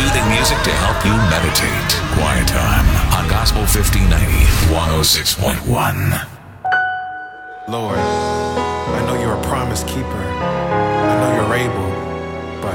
soothing music to help you meditate. Quiet Time on Gospel 1590, 106.1. Lord, I know you're a promise keeper.